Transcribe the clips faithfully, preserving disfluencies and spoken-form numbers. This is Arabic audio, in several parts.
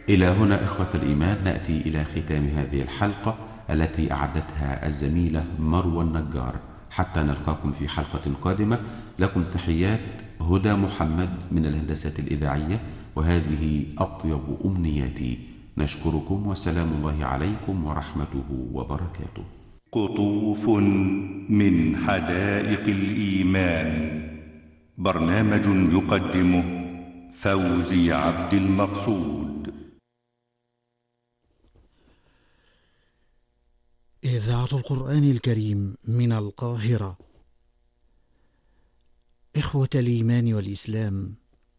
إلى هنا إخوة الإيمان نأتي إلى ختام هذه الحلقة التي أعدتها الزميلة مروى النجار. حتى نلقاكم في حلقة قادمة، لكم تحيات هدى محمد من الهندسة الإذاعية، وهذه أطيب أمنياتي. نشكركم وسلام الله عليكم ورحمته وبركاته. قطوف من حدائق الإيمان، برنامج يقدمه فوزي عبد المقصود. إذاعة القرآن الكريم من القاهرة. إخوة الإيمان والإسلام،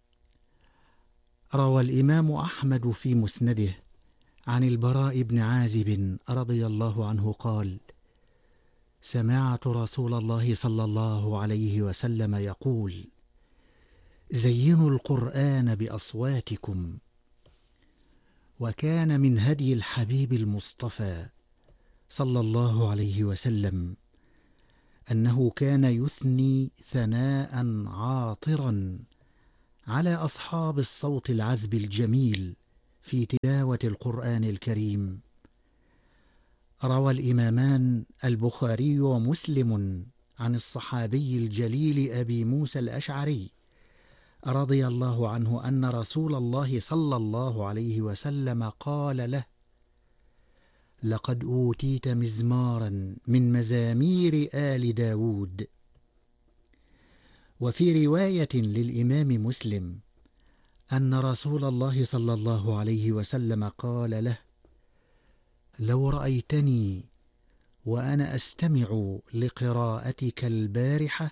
روى الإمام أحمد في مسنده عن البراء بن عازب رضي الله عنه قال: سمعت رسول الله صلى الله عليه وسلم يقول: زينوا القرآن بأصواتكم. وكان من هدي الحبيب المصطفى صلى الله عليه وسلم أنه كان يثني ثناء عاطرا على أصحاب الصوت العذب الجميل في تلاوة القرآن الكريم. روى الإمامان البخاري ومسلم عن الصحابي الجليل أبي موسى الأشعري رضي الله عنه أن رسول الله صلى الله عليه وسلم قال له: لقد أوتيت مزمارا من مزامير آل داود. وفي رواية للإمام مسلم أن رسول الله صلى الله عليه وسلم قال له: لو رأيتني وأنا أستمع لقراءتك البارحة.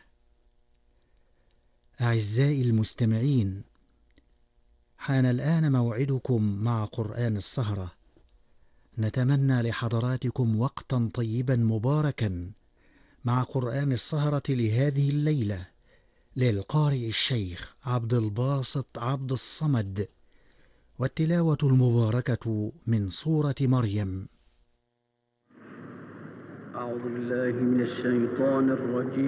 أعزائي المستمعين، حان الآن موعدكم مع قرآن السهرة. نتمنى لحضراتكم وقتا طيبا مباركا مع قرآن السهرة لهذه الليلة للقارئ الشيخ عبد الباسط عبد الصمد، والتلاوة المباركة من سورة مريم. أعوذ بالله من الشيطان الرجيم.